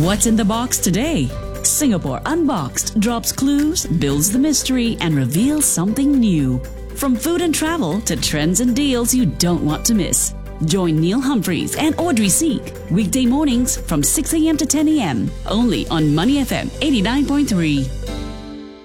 What's in the box today? Singapore Unboxed drops clues, builds the mystery, and reveals something new. From food and travel to trends and deals you don't want to miss. Join Neil Humphreys and Audrey Seek weekday mornings from 6 a.m. to 10 a.m. only on Money FM 89.3.